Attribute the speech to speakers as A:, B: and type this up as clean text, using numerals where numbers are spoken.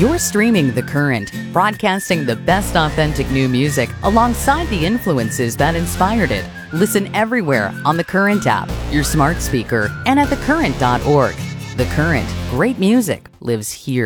A: You're streaming The Current, broadcasting the best authentic new music alongside the influences that inspired it. Listen everywhere on the Current app, your smart speaker, and at thecurrent.org. The Current, great music lives here.